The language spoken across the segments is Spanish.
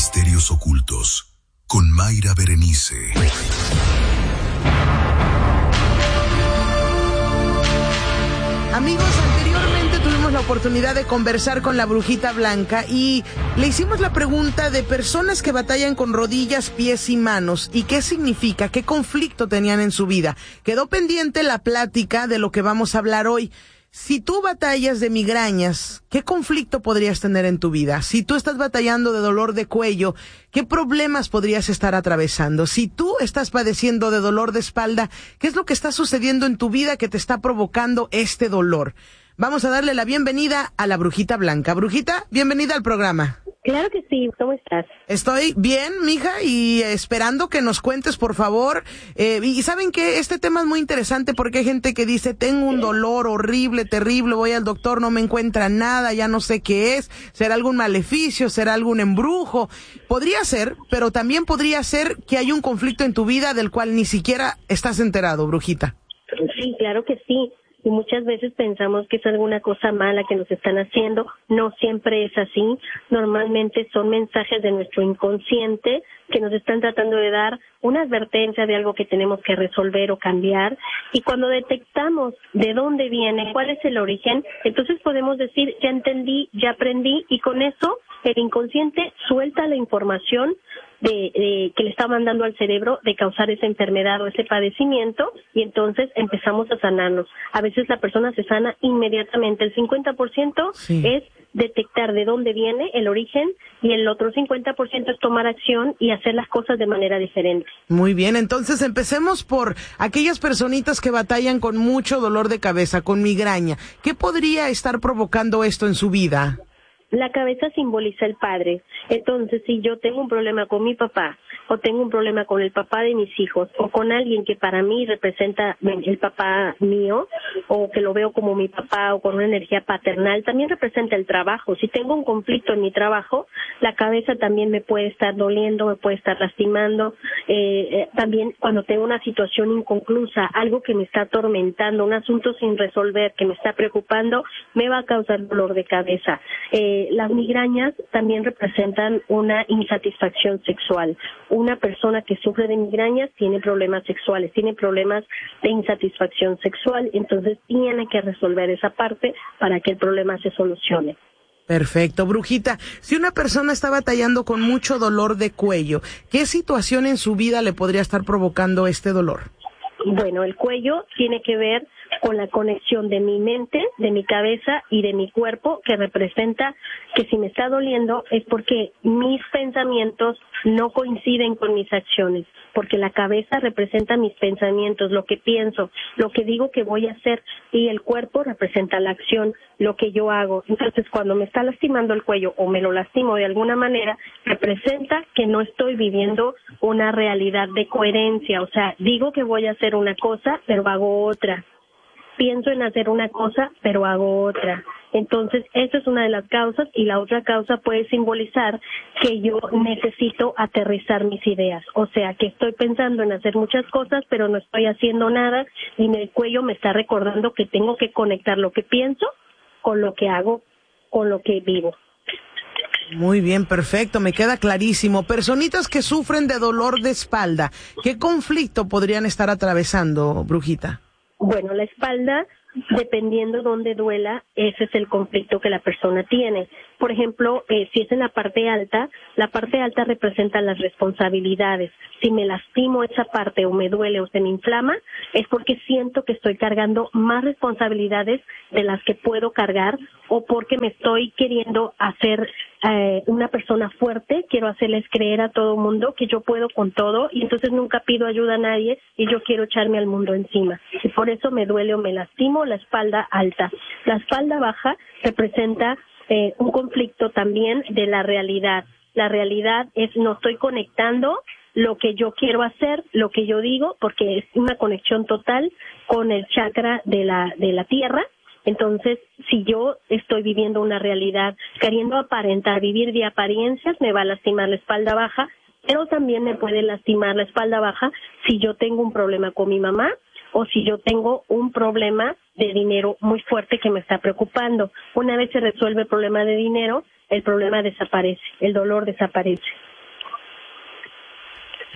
Misterios ocultos con Mayra Berenice. Amigos, anteriormente tuvimos la oportunidad de conversar con la Brujita Blanca y le hicimos la pregunta de personas que batallan con rodillas, pies y manos y qué significa, qué conflicto tenían en su vida. Quedó pendiente la plática de lo que vamos a hablar hoy. Si tú batallas de migrañas, ¿qué conflicto podrías tener en tu vida? Si tú estás batallando de dolor de cuello, ¿qué problemas podrías estar atravesando? Si tú estás padeciendo de dolor de espalda, ¿qué es lo que está sucediendo en tu vida que te está provocando este dolor? Vamos a darle la bienvenida a la Brujita Blanca. Brujita, bienvenida al programa. Claro que sí, ¿cómo estás? Estoy bien, mija, y esperando que nos cuentes, por favor. Y saben que este tema es muy interesante porque hay gente que dice, tengo un dolor horrible, terrible, voy al doctor, no me encuentra nada, ya no sé qué es, será algún maleficio, será algún embrujo. Podría ser, pero también podría ser que hay un conflicto en tu vida del cual ni siquiera estás enterado, Brujita. Sí, claro que sí. Y muchas veces pensamos que es alguna cosa mala que nos están haciendo. No siempre es así. Normalmente son mensajes de nuestro inconsciente que nos están tratando de dar una advertencia de algo que tenemos que resolver o cambiar. Y cuando detectamos de dónde viene, cuál es el origen, entonces podemos decir, ya entendí, ya aprendí, y con eso el inconsciente suelta la información que le está mandando al cerebro de causar esa enfermedad o ese padecimiento, y entonces empezamos a sanarnos. A veces la persona se sana inmediatamente. El 50% sí, es detectar de dónde viene el origen, y el otro 50% es tomar acción y hacer las cosas de manera diferente. Muy bien, entonces empecemos por aquellas personitas que batallan con mucho dolor de cabeza, con migraña. ¿Qué podría estar provocando esto en su vida? La cabeza simboliza el padre. Entonces, si yo tengo un problema con mi papá, o tengo un problema con el papá de mis hijos, o con alguien que para mí representa el papá mío, o que lo veo como mi papá, o con una energía paternal, también representa el trabajo. Si tengo un conflicto en mi trabajo, la cabeza también me puede estar doliendo, me puede estar lastimando. También cuando tengo una situación inconclusa, algo que me está atormentando, un asunto sin resolver que me está preocupando, me va a causar dolor de cabeza. Las migrañas también representan una insatisfacción sexual. Una persona que sufre de migrañas tiene problemas sexuales, tiene problemas de insatisfacción sexual, entonces tiene que resolver esa parte para que el problema se solucione. Perfecto, Brujita. Si una persona está batallando con mucho dolor de cuello, ¿qué situación en su vida le podría estar provocando este dolor? Bueno, el cuello tiene que ver con la conexión de mi mente, de mi cabeza y de mi cuerpo, que representa que si me está doliendo es porque mis pensamientos no coinciden con mis acciones, porque la cabeza representa mis pensamientos, lo que pienso, lo que digo que voy a hacer, y el cuerpo representa la acción, lo que yo hago. Entonces, cuando me está lastimando el cuello o me lo lastimo de alguna manera, representa que no estoy viviendo una realidad de coherencia. O sea, digo que voy a hacer una cosa, pero hago otra. Pienso en hacer una cosa, pero hago otra. Entonces, esa es una de las causas, y la otra causa puede simbolizar que yo necesito aterrizar mis ideas. O sea, que estoy pensando en hacer muchas cosas, pero no estoy haciendo nada, y el cuello me está recordando que tengo que conectar lo que pienso con lo que hago, con lo que vivo. Muy bien, perfecto, me queda clarísimo. Personitas que sufren de dolor de espalda, ¿qué conflicto podrían estar atravesando, Brujita? Bueno, la espalda, dependiendo dónde duela, ese es el conflicto que la persona tiene. Por ejemplo, si es en la parte alta representa las responsabilidades. Si me lastimo esa parte, o me duele o se me inflama, es porque siento que estoy cargando más responsabilidades de las que puedo cargar, o porque me estoy queriendo hacer una persona fuerte, quiero hacerles creer a todo mundo que yo puedo con todo, y entonces nunca pido ayuda a nadie y yo quiero echarme al mundo encima. Y por eso me duele o me lastimo la espalda alta. La espalda baja representa un conflicto también de la realidad. La realidad es no estoy conectando lo que yo quiero hacer, lo que yo digo, porque es una conexión total con el chakra de la tierra. Entonces, si yo estoy viviendo una realidad queriendo aparentar, vivir de apariencias, me va a lastimar la espalda baja, pero también me puede lastimar la espalda baja si yo tengo un problema con mi mamá, o si yo tengo un problema de dinero muy fuerte que me está preocupando. Una vez se resuelve el problema de dinero, el problema desaparece, el dolor desaparece.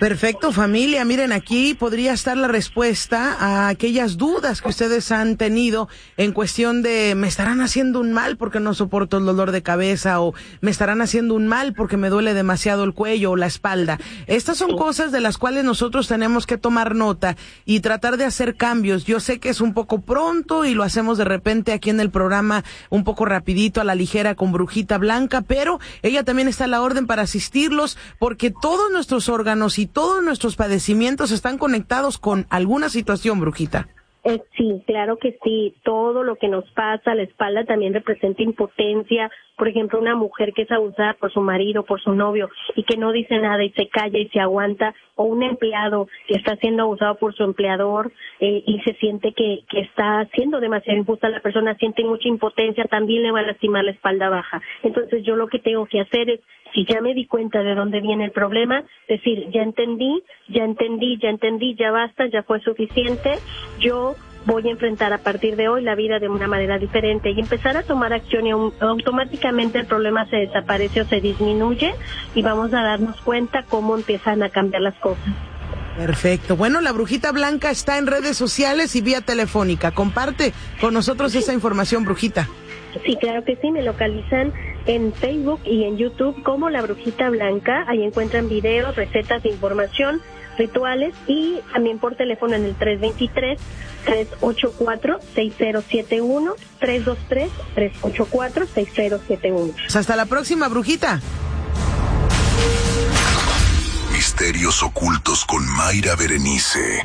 Perfecto, familia. Miren, aquí podría estar la respuesta a aquellas dudas que ustedes han tenido en cuestión de me estarán haciendo un mal porque no soporto el dolor de cabeza, o me estarán haciendo un mal porque me duele demasiado el cuello o la espalda. Estas son cosas de las cuales nosotros tenemos que tomar nota y tratar de hacer cambios. Yo sé que es un poco pronto y lo hacemos de repente aquí en el programa un poco rapidito, a la ligera, con Brujita Blanca, pero ella también está a la orden para asistirlos, porque todos nuestros órganos y todos nuestros padecimientos están conectados con alguna situación, Brujita. Sí, claro que sí. Todo lo que nos pasa, la espalda también representa impotencia. Por ejemplo, una mujer que es abusada por su marido, por su novio, y que no dice nada y se calla y se aguanta, o un empleado que está siendo abusado por su empleador y se siente que está siendo demasiado injusta, la persona siente mucha impotencia, también le va a lastimar la espalda baja. Entonces yo lo que tengo que hacer es, si ya me di cuenta de dónde viene el problema, decir, ya entendí, ya basta, ya fue suficiente, yo voy a enfrentar a partir de hoy la vida de una manera diferente y empezar a tomar acción, y automáticamente el problema se desaparece o se disminuye y vamos a darnos cuenta cómo empiezan a cambiar las cosas. Perfecto. Bueno, la Brujita Blanca está en redes sociales y vía telefónica. Comparte con nosotros esa información, Brujita. Sí, claro que sí, me localizan en Facebook y en YouTube como La Brujita Blanca. Ahí encuentran videos, recetas de información, rituales, y también por teléfono en el 323-384-6071, 323-384-6071. Hasta la próxima, Brujita. Misterios ocultos con Mayra Berenice.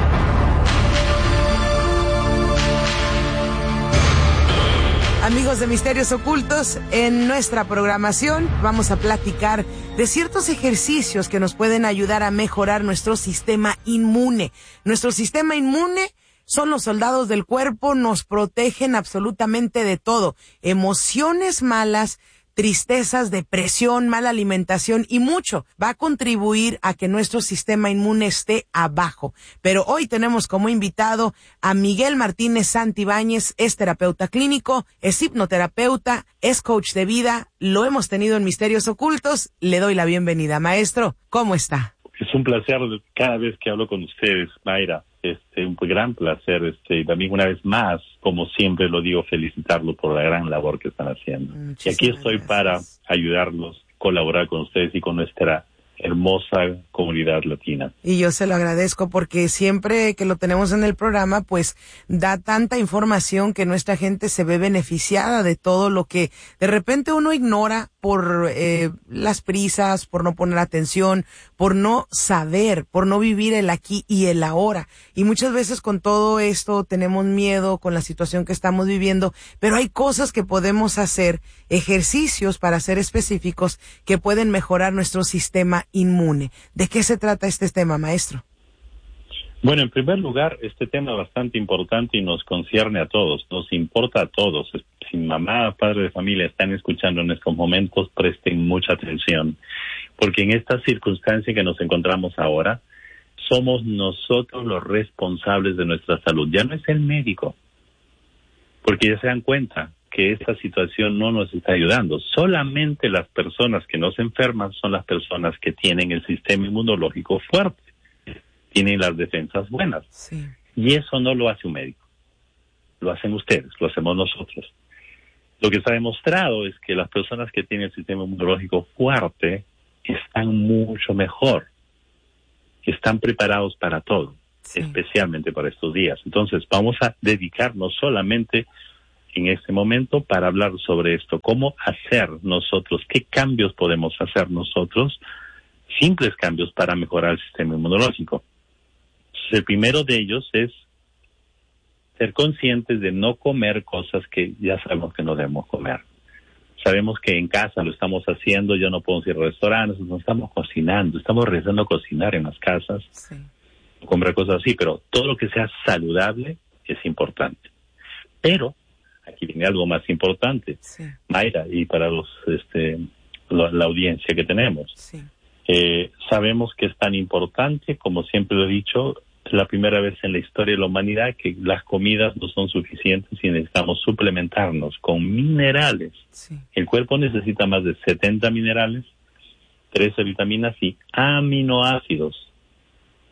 Amigos de Misterios Ocultos, en nuestra programación vamos a platicar de ciertos ejercicios que nos pueden ayudar a mejorar nuestro sistema inmune. Nuestro sistema inmune son los soldados del cuerpo, nos protegen absolutamente de todo. Emociones malas, tristezas, depresión, mala alimentación y mucho va a contribuir a que nuestro sistema inmune esté abajo. Pero hoy tenemos como invitado a Miguel Martínez Santibáñez. Es terapeuta clínico, es hipnoterapeuta, es coach de vida. Lo hemos tenido en Misterios Ocultos. Le doy la bienvenida. Maestro, ¿cómo está? Es un placer cada vez que hablo con ustedes, Mayra. Un gran placer, y también una vez más, como siempre lo digo, felicitarlos por la gran labor que están haciendo. Y aquí estoy para ayudarlos, colaborar con ustedes y con nuestra hermosa comunidad latina. Y yo se lo agradezco porque siempre que lo tenemos en el programa, pues da tanta información que nuestra gente se ve beneficiada de todo lo que de repente uno ignora por las prisas, por no poner atención, por no saber, por no vivir el aquí y el ahora. Y muchas veces con todo esto tenemos miedo con la situación que estamos viviendo, pero hay cosas que podemos hacer, ejercicios para ser específicos, que pueden mejorar nuestro sistema inmune. ¿De qué se trata este tema, maestro? Bueno, en primer lugar, este tema es bastante importante y nos concierne a todos, nos importa a todos. Si mamá, padre de familia están escuchando en estos momentos, presten mucha atención, porque en esta circunstancia que nos encontramos ahora, somos nosotros los responsables de nuestra salud, ya no es el médico, porque ya se dan cuenta que esta situación no nos está ayudando. Solamente las personas que no se enferman son las personas que tienen el sistema inmunológico fuerte, tienen las defensas buenas. Sí. Y eso no lo hace un médico, lo hacen ustedes, lo hacemos nosotros. Lo que está demostrado es que las personas que tienen el sistema inmunológico fuerte están mucho mejor, están preparados para todo, sí, especialmente para estos días. Entonces vamos a dedicarnos solamente en este momento para hablar sobre esto, cómo hacer nosotros, qué cambios podemos hacer nosotros, simples cambios para mejorar el sistema inmunológico. El primero de ellos es ser conscientes de no comer cosas que ya sabemos que no debemos comer. Sabemos que en casa lo estamos haciendo, ya no podemos ir a restaurantes, no estamos cocinando, estamos regresando a cocinar en las casas, sí, comprar cosas así, pero todo lo que sea saludable es importante. Pero aquí viene algo más importante, sí, Mayra, y para la audiencia que tenemos. Sí. Sabemos que es tan importante, como siempre lo he dicho, es la primera vez en la historia de la humanidad que las comidas no son suficientes y necesitamos suplementarnos con minerales. Sí. El cuerpo necesita más de 70 minerales, 13 vitaminas y aminoácidos.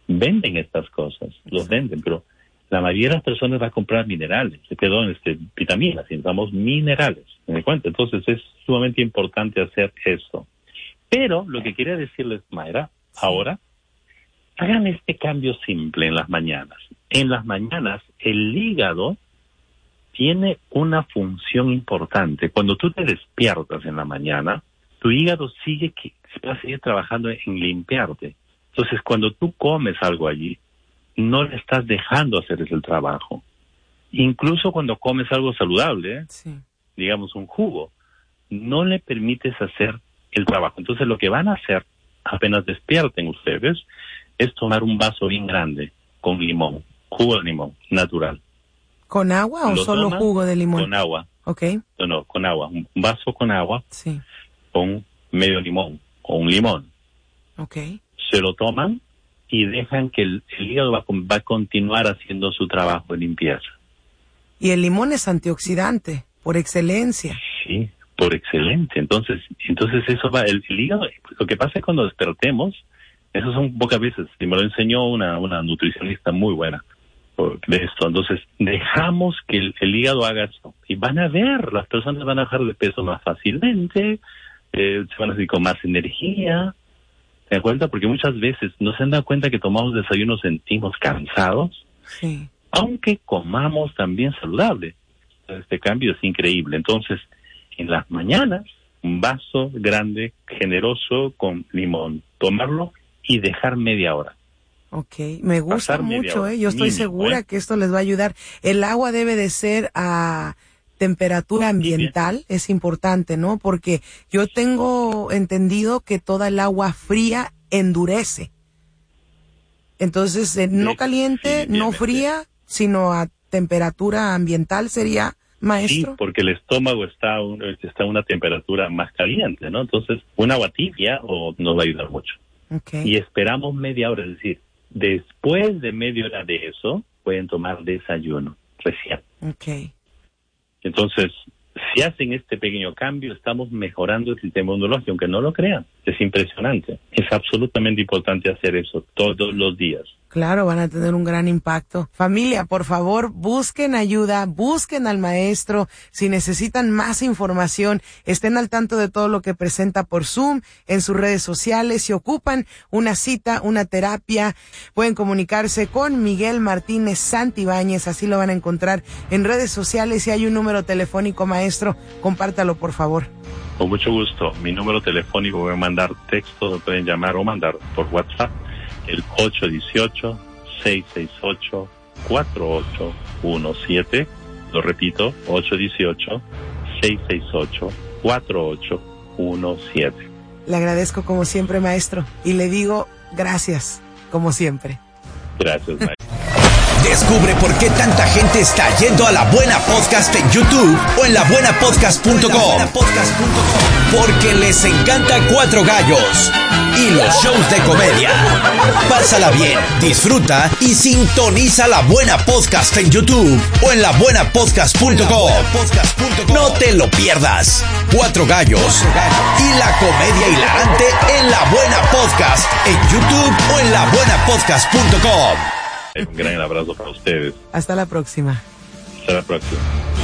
venden estas cosas, los venden, pero la mayoría de las personas va a comprar vitaminas, necesitamos minerales, ¿me das cuenta? Entonces es sumamente importante hacer eso. Pero lo que quería decirles, Mayra, ahora, hagan este cambio simple en las mañanas. En las mañanas, el hígado tiene una función importante. Cuando tú te despiertas en la mañana, tu hígado va a seguir trabajando en limpiarte. Entonces, cuando tú comes algo allí, no le estás dejando hacer ese trabajo. Incluso cuando comes algo saludable, digamos un jugo, no le permites hacer el trabajo. Entonces, lo que van a hacer, apenas despierten ustedes, es tomar un vaso bien grande con limón, jugo de limón, natural. ¿Con agua o solo jugo de limón? Con agua. Okay. No, con agua. Un vaso con agua, sí, con medio limón o un limón. Okay. Se lo toman y dejan que el hígado va a continuar haciendo su trabajo de limpieza. Y el limón es antioxidante, por excelencia. Sí, por excelente. Entonces eso va, el hígado, lo que pasa es cuando despertemos, eso son pocas veces, y me lo enseñó una nutricionista muy buena de esto. Entonces, dejamos que el hígado haga eso. Y van a ver, las personas van a bajar de peso más fácilmente, se van a sentir con más energía. ¿Se dan cuenta? Porque muchas veces no se han dado cuenta que tomamos desayuno, sentimos cansados, sí, aunque comamos también saludable. Este cambio es increíble. Entonces, en las mañanas, un vaso grande, generoso, con limón, tomarlo y dejar media hora. Okay, me gusta mucho, yo estoy mínimo, segura que esto les va a ayudar. El agua debe de ser a temperatura ambiental, es importante, ¿no? Porque yo tengo entendido que toda el agua fría endurece. Entonces, no caliente, no fría, sino a temperatura ambiental sería, maestro. Sí, porque el estómago está a una temperatura más caliente, ¿no? Entonces, un agua tibia nos va a ayudar mucho. Okay. Y esperamos media hora, es decir, después de media hora de eso, pueden tomar desayuno recién. Okay. Entonces, si hacen este pequeño cambio, estamos mejorando el sistema inmunológico, aunque no lo crean. Es impresionante. Es absolutamente importante hacer eso todos los días. Claro, van a tener un gran impacto. Familia, por favor, busquen ayuda, busquen al maestro. Si necesitan más información, estén al tanto de todo lo que presenta por Zoom, en sus redes sociales. Si ocupan una cita, una terapia, pueden comunicarse con Miguel Martínez Santibáñez. Así lo van a encontrar en redes sociales. Si hay un número telefónico, maestro, compártalo, por favor. Con mucho gusto. Mi número telefónico, voy a mandar texto, me pueden llamar o mandar por WhatsApp. El 818-668-4817. Lo repito, 818-668-4817. Le agradezco como siempre, maestro, y le digo gracias, como siempre. Gracias, maestro. Descubre por qué tanta gente está yendo a La Buena Podcast en YouTube o en labuenapodcast.com. Porque les encanta Cuatro Gallos y los shows de comedia. Pásala bien, disfruta y sintoniza La Buena Podcast en YouTube o en labuenapodcast.com. No te lo pierdas. Cuatro Gallos y la comedia hilarante en La Buena Podcast en YouTube o en labuenapodcast.com. Un gran abrazo para ustedes. Hasta la próxima. Hasta la próxima.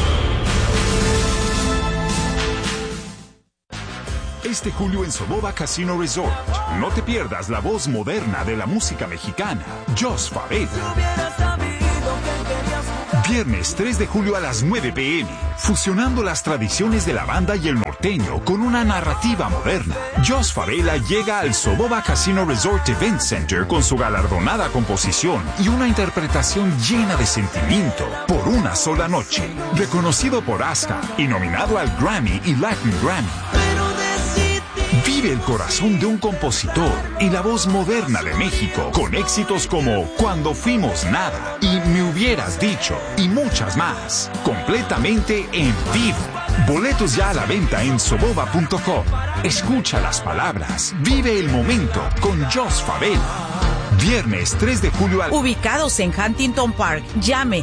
Este julio en Soboba Casino Resort, no te pierdas la voz moderna de la música mexicana, Jos Favela. Viernes 3 de julio a las 9 p.m., fusionando las tradiciones de la banda y el norteño con una narrativa moderna. Jos Favela llega al Soboba Casino Resort Event Center con su galardonada composición y una interpretación llena de sentimiento por una sola noche. Reconocido por ASCA y nominado al Grammy y Latin Grammy. Vive el corazón de un compositor y la voz moderna de México con éxitos como Cuando Fuimos Nada y Me Hubieras Dicho y muchas más, completamente en vivo. Boletos ya a la venta en soboba.com. Escucha las palabras, vive el momento con Jos Favela. Viernes 3 de julio Ubicados en Huntington Park, llame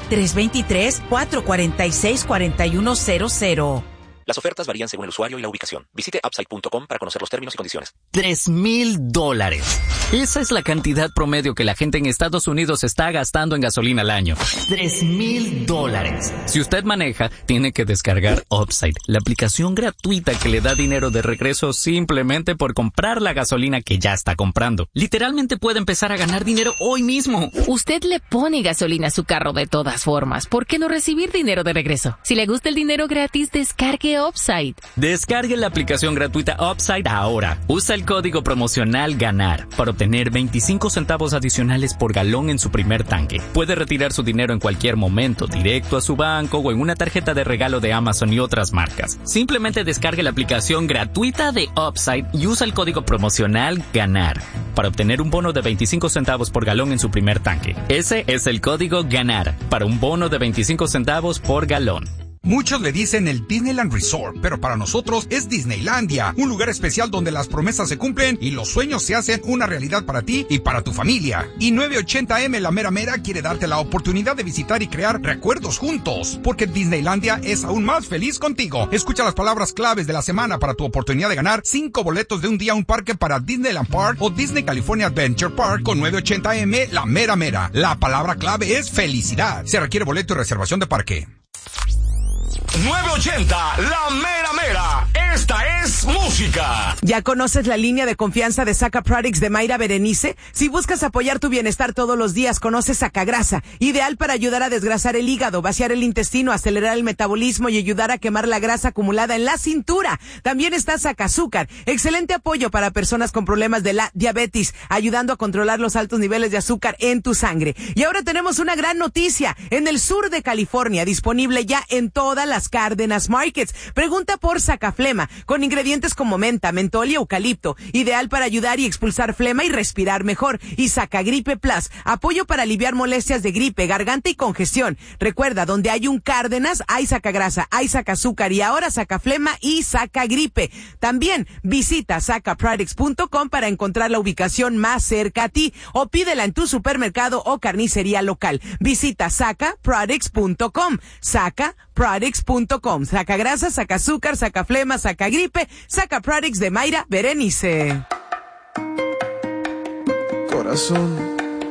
323-446-4100. Las ofertas varían según el usuario y la ubicación. Visite upside.com para conocer los términos y condiciones. $3,000. Esa es la cantidad promedio que la gente en Estados Unidos está gastando en gasolina al año. $3,000. Si usted maneja, tiene que descargar Upside, la aplicación gratuita que le da dinero de regreso simplemente por comprar la gasolina que ya está comprando. Literalmente puede empezar a ganar dinero hoy mismo. Usted le pone gasolina a su carro de todas formas. ¿Por qué no recibir dinero de regreso? Si le gusta el dinero gratis, descargue Upside. Descargue la aplicación gratuita Upside ahora. Usa el código promocional GANAR para obtener 25 centavos adicionales por galón en su primer tanque. Puede retirar su dinero en cualquier momento, directo a su banco o en una tarjeta de regalo de Amazon y otras marcas. Simplemente descargue la aplicación gratuita de Upside y usa el código promocional GANAR para obtener un bono de 25 centavos por galón en su primer tanque. Ese es el código GANAR para un bono de 25 centavos por galón. Muchos le dicen el Disneyland Resort, pero para nosotros es Disneylandia, un lugar especial donde las promesas se cumplen y los sueños se hacen una realidad para ti y para tu familia. Y 980M La Mera Mera quiere darte la oportunidad de visitar y crear recuerdos juntos, porque Disneylandia es aún más feliz contigo. Escucha las palabras claves de la semana para tu oportunidad de ganar 5 boletos de un día a un parque para Disneyland Park o Disney California Adventure Park con 980M La Mera Mera. La palabra clave es felicidad. Se requiere boleto y reservación de parque. 980, La Mera Mera. Esta es música. ¿Ya conoces la línea de confianza de Saca Products de Mayra Berenice? Si buscas apoyar tu bienestar todos los días, conoce Sacagrasa, ideal para ayudar a desgrasar el hígado, vaciar el intestino, acelerar el metabolismo y ayudar a quemar la grasa acumulada en la cintura. También está Sacazúcar, excelente apoyo para personas con problemas de la diabetes, ayudando a controlar los altos niveles de azúcar en tu sangre. Y ahora tenemos una gran noticia, en el sur de California, disponible ya en todas las Cárdenas Markets. Pregunta por Sacaflema, con ingredientes como menta, mentol y eucalipto, ideal para ayudar y expulsar flema y respirar mejor. Y Sacagripe Plus, apoyo para aliviar molestias de gripe, garganta y congestión. Recuerda, donde hay un Cárdenas, hay Sacagrasa, hay Sacazúcar y ahora Sacaflema y Sacagripe. También visita sacaproducts.com para encontrar la ubicación más cerca a ti o pídela en tu supermercado o carnicería local. Visita sacaproducts.com. Sacaproducts.com. Sacagrasa, Sacazúcar, Sacaflema, Sacagripe, Saca Products de Mayra Berenice. Corazón,